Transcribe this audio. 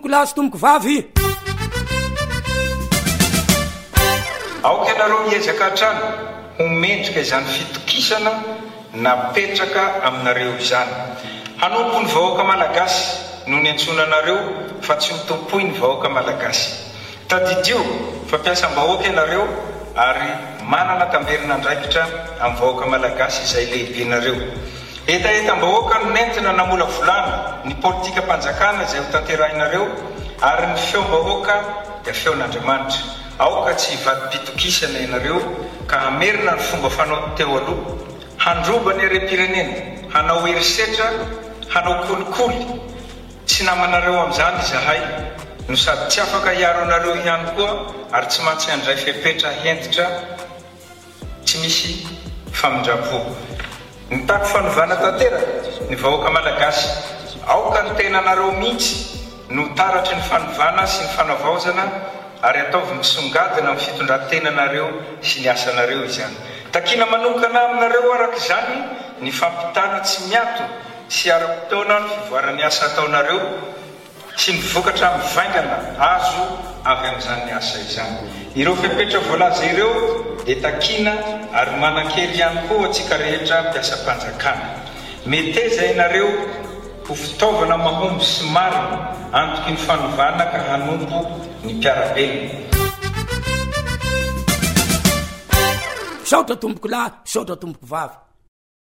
lahy sy tomboky vavy. Aoka ianareo miezaka hatrany homendrika izany fitokisana napetraka aminareo izany. Hanompo ny vahoaka malagasy no ny antsonanareo fa tsy mitompoy ny vahoaka malagasy. Tadidio fampiasam-bahoaka ianareo ary manana tamberina andraikitra amin'ny vahoaka malagasy izay lehibenareo. Etaetam-bahoaka no nentina namola volana ny politika mpanjakana izay ho tanterahinareo ary ny feom-bahoaka dia feon'Andriamanitra. Aoka tsy hivadi-pitokisana ianareo ka hamerina ny fomba fanao teo aloha, handroba ny harem-pirenena, hanao herisetra, hanao kolikoly. Tsy namanareo amin'izany izahay no sady tsy afaka hiaro anareo ihany koa ary tsy maintsy handray fepetra hentitra tsy misy famindrapo. Ny tako fanovana tanteraka ny vahoaka malagasy. Aoka ny tenanareo mihitsy no taratry ny fanovana sy ny fanavaozana ary ataovy misongadina amin'ny fitondran-tenanareo sy ny asanareo izany. Takina manokana aminareo araka izany ny fampitana tsy miato sy ara-potoana ny fivoaran'ny asa ataonareo sy ny vokatra mivaingana azo avy amin'izany ny asa izany. Ireo fepetra voalaza ireo dia takina ary manan-kely ihany koa antsika rehetra mpiasa-mpanjakana. Meteza ianareo ho fitaovana mahomby sy marina antoky ny fanovana ka hanompo ny mpiarabelona. Saotra tomboky lahy, saotra tomboky vavy.